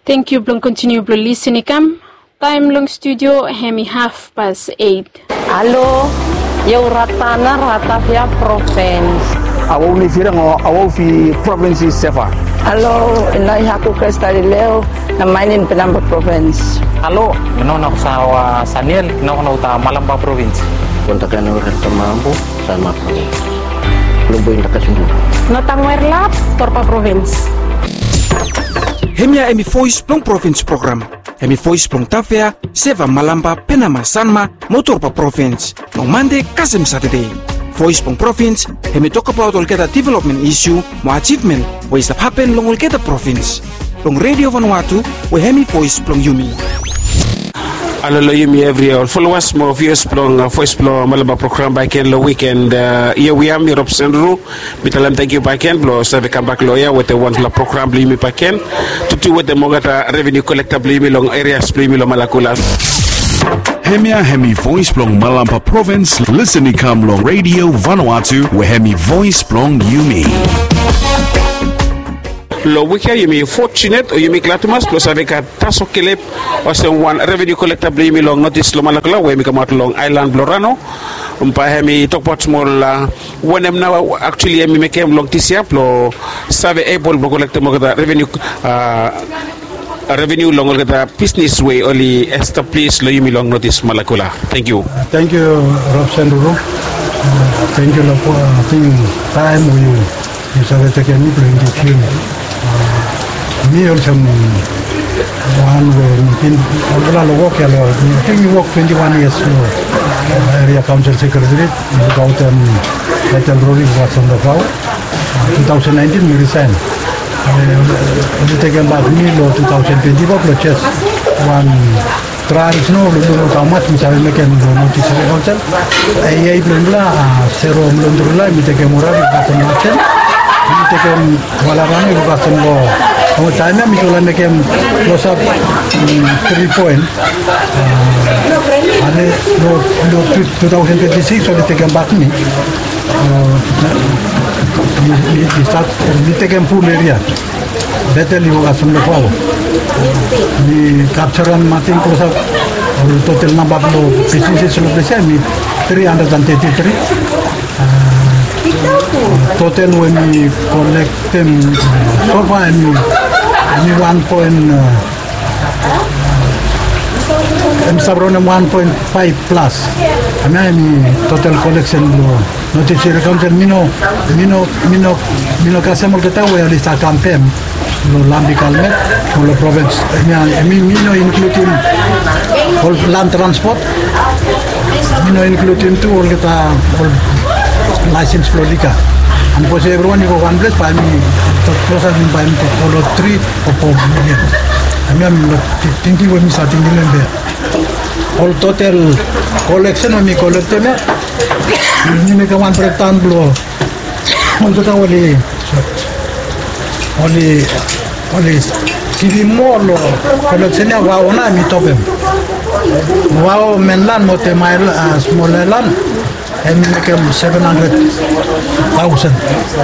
Thank you, Blum. Continue, Blum. Listening, come. Time long studio, hemi 8:30. Allo, eu rata via province. Awo ni firang awo fi province sefa. Allo, inai haku kristali leo na mainin Penamba province. Allo, nona sa Saniel, nona uta Malamba province. Kontakan orang Tamambo sama province. Belum boleh nak kasih. Notangwerlap, Torpa province. Hemia emi voice plong province program. Hemi voice plong tafea, seva Malamba, Penama, Sanma, Motorpa province. No Monday, Kasem Saturday. Voice plong province, hemi talk about Olketa development issue, mo achievement, what is that happen long Olketa province. Long Radio Vanuatu, we hemi voice plong Yumi. Allo Yumi every all followers more viewers plong voice plong Malamba program by Ken lo weekend. Here we am Europe Sendru. Bitalam thank you by Ken blo serve come back lawyer with the one la program Yumi by Ken. Tutu with the mogata revenue collector Yumi long areas Yumi lo Malakula. Hemia Hemi Voice Plong Malamba Province, listening come long Radio Vanuatu, we Hemi Voice Plong Yumi. Lo weekend Yumi fortunate or Yumi glatumas plus avec a taso kelep or some one revenue collector Yumi long notice lo Malakula we mi come out long island Blorano. Umpa Hemi talk about small when I'm now actually Hemi make him long tisia plo save able to collect mogada revenue long the business way only established lo Yumi long notice Malakula. Thank you. Thank you, Rob Senduru. Thank you for time we started taking me to the team. Me also one way in Algala work I think we work 21 years area council secretary without Metal Rolling was on the floor. 2019 we resigned. We taken back me 2020 purchase one trials no how much misalnya makan notice council ai belum lah zero belum terula mi take murah di pasar macam mi take walaran di pasar lo kalau time mi kalau makan close up 3 point ada 2026 so take back mi di start di take full area betul di pasar lo di capturean mating close up total number of businesses lo present mi 333 total when we collect them so far mi 1 point sabron 1.5 plus ami total collection lo notice recounted mino kasemo kita we lista campaign lo lambi kalmet lo province mino including all land transport mino including to all kita all license lo lika and because everyone go one place by me to process in by me all 3 or 4 million am thinking when me starting in all total collection mi collect me ni me kawan pertan blo untuk only TV more lo collection ya wow na mi topem wow menlan mote mile small land and make 700,000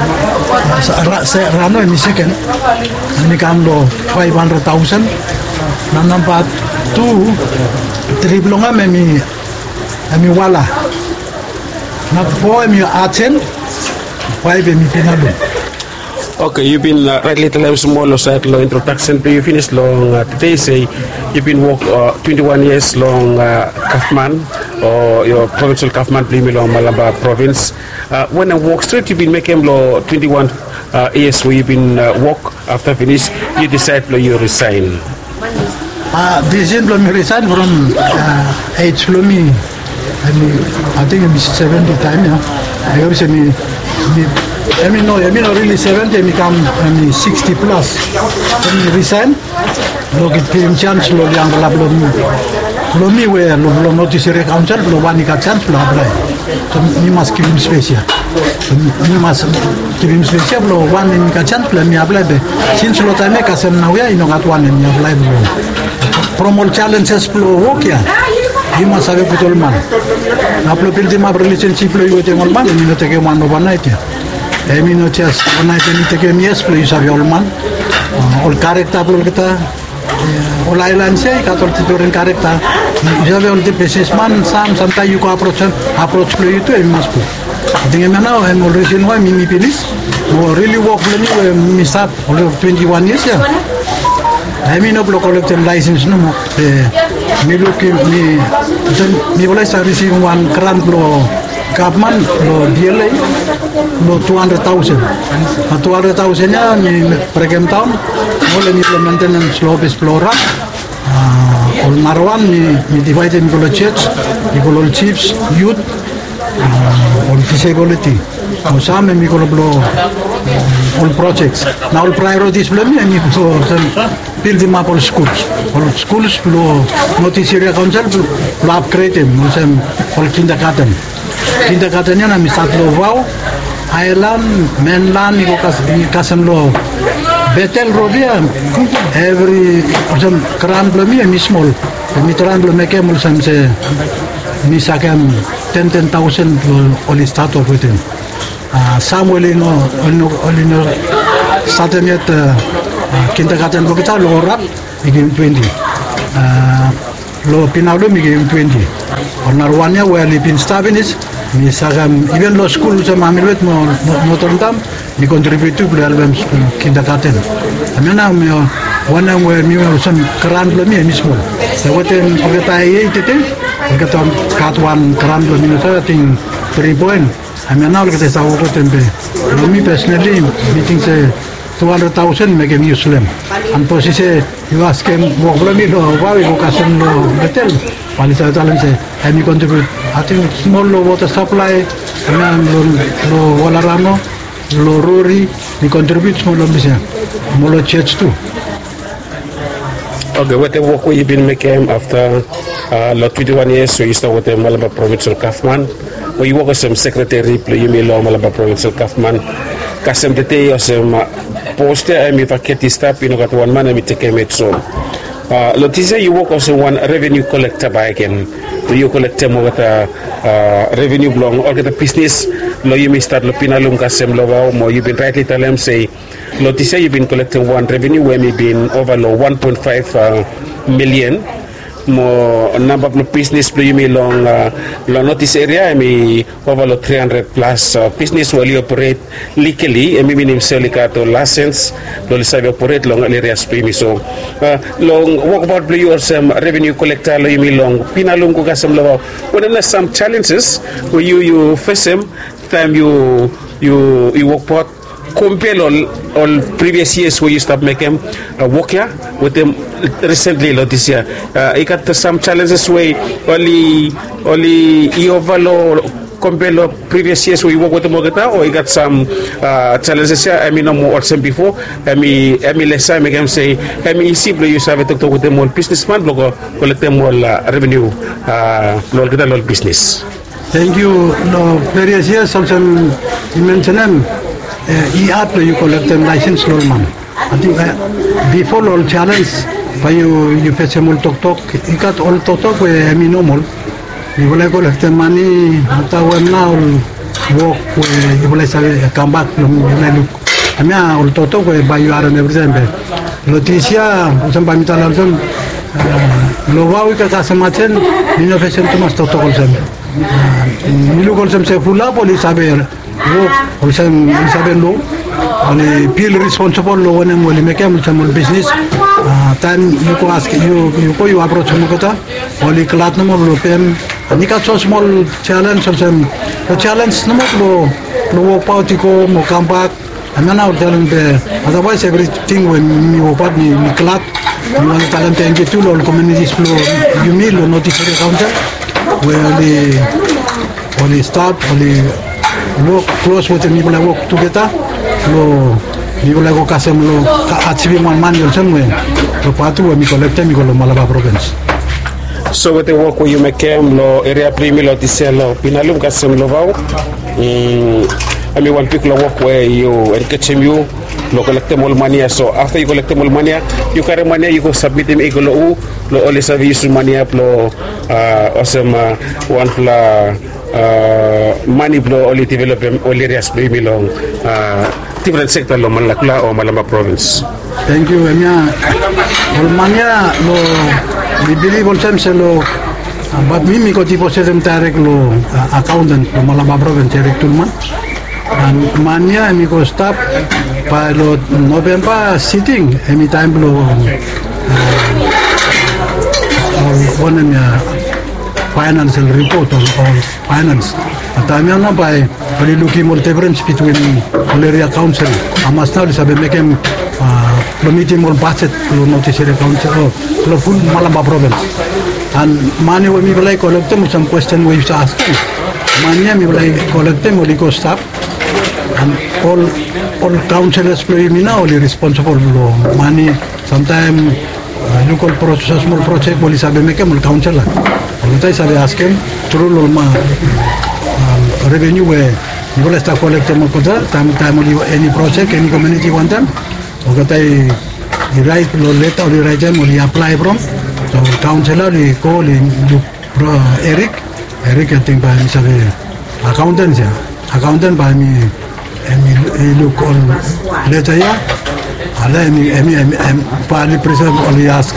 rano mi second ni kam lo 500,000 nampak tu triplonga mi wala na po mi aten why be mi pinalo. Okay, you've been rightly telling small side long introduction to you finish long today say you've been work 21 years long Kaufman or your provincial Kaufman Plimi long Malamba province. When I walk straight you've been making law 21 years where you've been work after finish you decide you resign. This is me resign from age me I think I'm 70 time yeah. I always say me no really 70 become 60 plus me resign lo get him chance lo yang lo me we lo notice council lo wani ka chance lo apply so me must give him space yeah. So me must give him space lo wani ka chance lo me apply be since lo time ka sem na we ino gat one me apply lo promote challenges lo work ya Ima sabe betul man. Aplo pilih ma relationship lo ibu tengok man, ini teke man overnight ya. Ini no just overnight ini teke mies lo isabe all man. All karakter aplo kita Olailan saya katol tidurin karekta. Jadi oleh businessman sometimes you go approach lo itu emas pu. Dengan mana I'm already know mimi pinis. Really work le mi start oleh 21 years ya. I mean no collect license no mo. Mi look mi boleh saya receive one grant lo government lo DLA lo 200,000. 200,000 nya ni program tahun boleh ni maintenance lo explora. All Marwan mi divide mi kolo church, mi kolo chiefs, youth, all disability. Sama mi kolo blo all projects. Now all priorities blo mi so build them up all schools. All schools blo notice area council blo upgrade them. Musem all kindergarten. Kindergarten nya na mi start lo wow. Island, mainland, mi kasam lo. Betel Robia, every kran belum mi small, mi kran belum mereka mulai se misalkan 10,000 oleh start of it. Samuel ino startnya kindergarten kita lo rap, begin 20, lo pinau lo begin 20. Ornarwannya where living stabilis, misalkan even lo school sama amilet mau terendam. Mi contribute to the album kindergarten. Amena me one where mi usam kran lo mi mismo. So what in pagata ay tete, pagata kat one kran lo mi sa ting 3 point. Amena lo kete sa ko tempe. Lo mi personally meeting se 200,000 make mi uslam. An posise you ask him mo lo mi lo wa ko kasen lo betel. Pali sa talan se I mi contribute. I think small lo water supply amena lo wala ramo. Lo Rory mi contribute small bisa molo church too. Okay, what the work you've been making after 21 years, so you start with the Malaba Provincial Kaufman, or you work as some secretary, you may law Malaba Provincial Kaufman, Kasem Tete or some poster, I mean, if I get this step, you know, got one man, I take a mate so. Lotisa, you work as one revenue collector by again. You collect more with revenue belong or get a business. Lo you may start lopinalum kasem lo more. You've been rightly tell them say, Lotisa, you've been collecting one revenue where me been over 1.5 million. More number of business you may long notice area. I mean over 300 plus business while you operate legally. I mean himself to license. Lo sabi operate long areas pay so long walk about play or some revenue collector. Lo you may long pinalung ko kasam lo. What are some challenges where you face them time you work part. Compare all previous years where you start making work here with them recently this year. You got some challenges where only you overload compare previous years where you work with the Mogata, or you got some challenges here. I mean no more or some before. I mean less time I can say I mean simply you have to talk with them all businessman logo collect them all revenue all business. Thank you. No various years also you mentioned them. You collect them license law man. I think before all challenge, by you fetch them all talk. You got all talk where I mean normal. You will collect the money. After when now walk where you will say come back. You will look. I mean all talk where by you are and everything. Leticia, some by me tell them. Lowa we can cast a matchen. You know fetch them to master talk also. You look also say full up police aver. Wo usam lo ani feel responsible lo when we make some business time you go ask you approach mo kata only clat no lo pen ani ka so small challenge some the challenge no lo party ko mo come back and now telling the otherwise everything when you part ni clat you want talent and get to all communities flow you mean lo notice the counter where only start only work close with the people I work together. Lo people I go kasem lo achieve one man or somewhere. Lo patu we collect them go Malaba province. So with the work where you make lo area primi lo tiselo pinalum kasem lo vau. I mean one people work where you educate you lo collect them all money. So after you collect them all money, you carry money you go submit them ego lo only service money up lo awesome one fla money blow only develop all areas belong different sector lo Malakla or Malamba province. Thank you. Olmania lo bibili bolsem se lo but mimi ko tipo sedem tarik lo accountant lo Malamba province tarik tulman and mania mi ko stop pa lo November sitting anytime lo one financial report on finance. At I'm now by looking more difference between area council. I must now make him meeting more budget to notice the council of full Malamba province. And money we will like collect them some question we used to ask them. Money we will like collect them only go staff and all councillors play me now only responsible for money. Sometimes local process small project will sabi make him councillor. Kita sabi ask him through lolma revenue where you will start collecting more kota time any project any community want them. Kita write letter or write them or apply from. So councillor he call him Eric I think by me sabi accountant by me look on letter ya. Allah me present only ask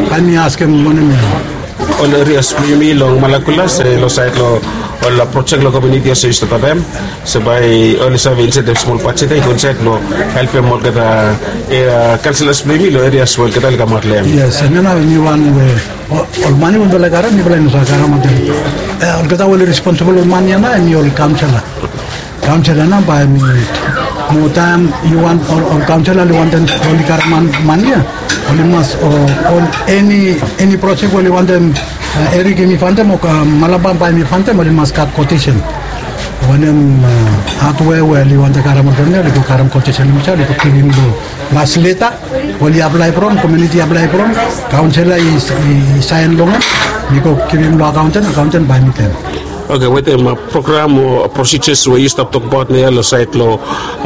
him money. On areas mi long malakulas lo site lo la project lo community so isto tabem so by only serving the small budget I concept lo help them more kata councillors mi lo areas well kata ka matlem yes and now we one all money will be garan ni bela nusa garan mate kata will responsible money na mi all councillor na by me more time you want or councillor you want only garan money only must on any project where you want them Eric mi fante mo Malamba by mi fante mo must cut quotation when them hardware where you want the karam organizer you karam quotation mi chali to clean do last later when you apply from community apply from councillor is sign long you go clean do accountant by me then. Okay, with the program or procedures where you stop talk about the yellow site law,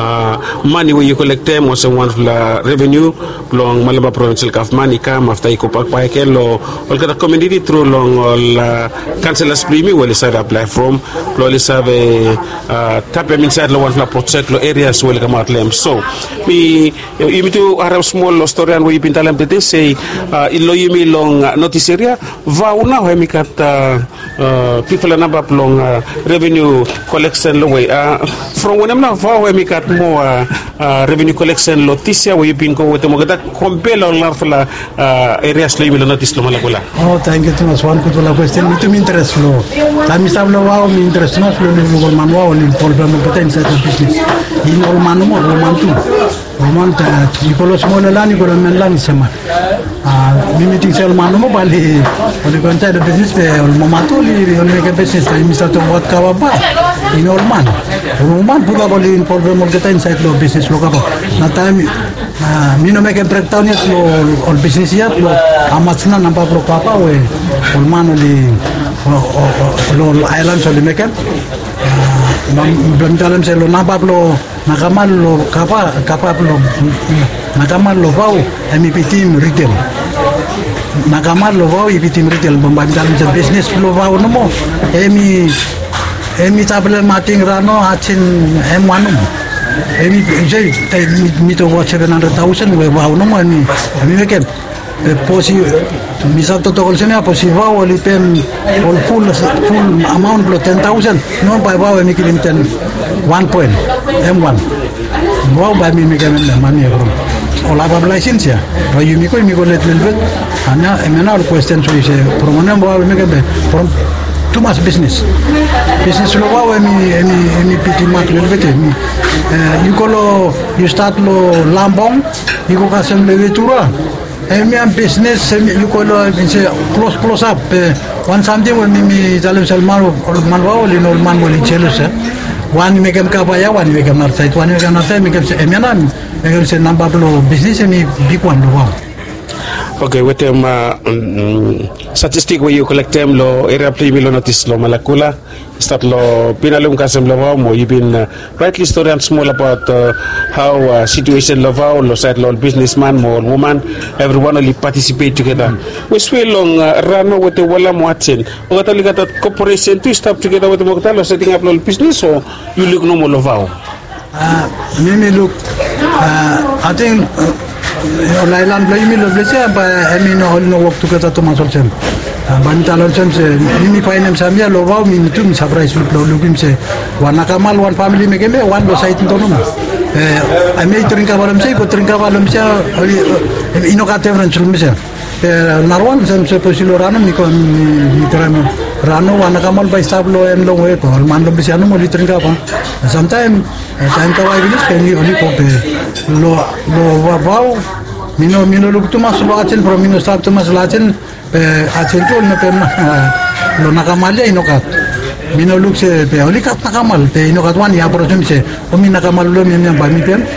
money where you collect them was one of the revenue long Malamba provincial government come after you copak by kello or the community through long all councillors primi where they apply from loli have a tap inside one of the project areas where come out them. So we you to have small story and we been telling them they say illo yumi long notice area vauna we mi kat people are number long revenue collection lo way from when I'm now for we got more revenue collection lo tisia we been go with mo gata compel on la areas lo yimi notice lo malakula. Oh thank you too much one good question me to interest lo kami sablo wow me interest no lo ni manwa ni problem mo gata inside the business in all manu mo romantu romanta nikolo small la nikolo men la ni sama meeting sel manu mo bali oli konta the business pe ol momento li oli ke business mi sta to wat ka ba in all man roman puga bali in problem mo gata inside lo business lo ka ba na time mi no me ke breakdown yet lo business ya lo amatsuna namba pro papa we ol man oli lo island so li me ke belum dalam saya lo napa lo nakamal lo kapa lo nakamal lo bau MIP team retail nakamal lo bau MIP team retail membantu dalam business lo bau nomo emi tabel mating rano acin M1 emi jadi mi to watch 700,000 we bau nomo emi meken posi misal to kolsenya posi bau oli pen all full amount lo 10,000 no by bau emi kirim 1 point M1 bau by mi meken mani bro ola ba license ya ro yumi ko let bit hanya emena question so ise promonem bau meken from too much business lo bau emi piti mak bit you kolo you start lo lambong you ko kasem le vetura am business you call close up one something when me dalam salman manwa oli normal oli chelos one megam ka ya one megam na site one megam na site megam emianan megam se number lo business me big one lo. Okay, with them statistic where you collect them lo area primi lo notice lo malakula start lo pinalum kasem lo mo you been rightly story and small about how situation lo lo side lo businessman mo woman everyone only participate together we sway long rano with the wala mo atin o katali kata corporation to stop together with mo katalo setting up lo business or you look no mo lo me look I think Olailan blay mi lo blese ba emi no work together to masol sem. Ban talon sem se mi painem samia lo wau mi tu mi surprise lo lugim se wan kamal wan family me keme wan lo site to no. Ame trinka balam se ko trinka balam se ino ka tevran sulm se. Narwan sem se posilo rano mi ko mi trano rano wan kamal by stablo en lo we ko man lo bisiano mo litrinka pa. Sometimes time ka wai bilis keni oli ko pe lo wau mino lug tu mas lo achen pro mino stab tu mas lo achen achen tu no pe lo nakamalia inokat mino lug se pe oli kat nakamal te inokat wan ya pro se o mi nakamal lo mi ba mi pen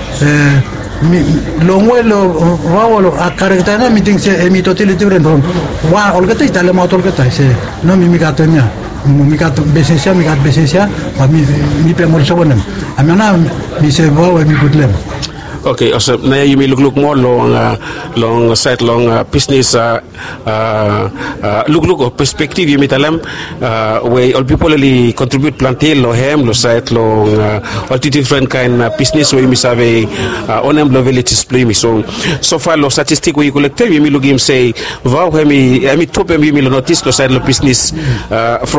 lo ngwelo wau lo akarekta na meeting se emi totility ren wa olgata itale ma tolgata se no mi katanya mikat besensia pa mi pe mol sobonem amana mi se wau mi putlem. Okay, also na you may look more long side long business look of perspective you metalem where all people really contribute plantel lo hem lo side long all different kind business where you miss have onem lo village display me so far lo statistic we collect you may look him say wow hemi top hemi lo notice lo side lo business from